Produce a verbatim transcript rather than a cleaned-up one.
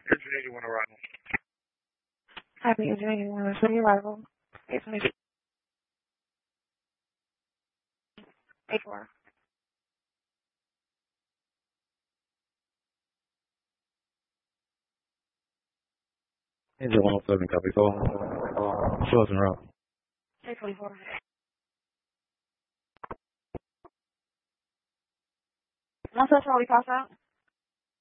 Engine eighty-one arrival. Happy Engine eighty-one, city arrival. It's me. eight four. Engine one oh seven, copy. Go on. Show us en route. eight twenty-four. Once that's all we pass out.